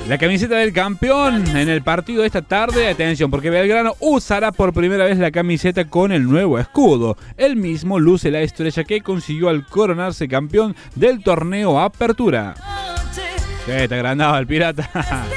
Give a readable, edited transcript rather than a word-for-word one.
La camiseta del campeón en el partido de esta tarde, atención, porque Belgrano usará por primera vez la camiseta con el nuevo escudo. El mismo luce la estrella que consiguió al coronarse campeón del torneo Apertura. Sí, te agrandaba el pirata.